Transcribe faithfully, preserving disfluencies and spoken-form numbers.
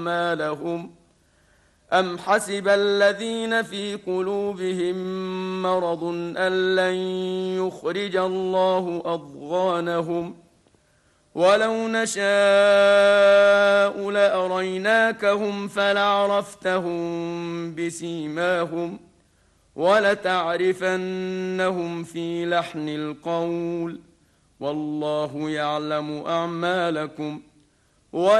أعمالهم أم حسب الذين في قلوبهم مرض أن لن يخرج الله أضغانهم ولو نشاء لأريناكهم فلعرفتهم بسيماهم ولتعرفنهم في لحن القول والله يعلم أعمالكم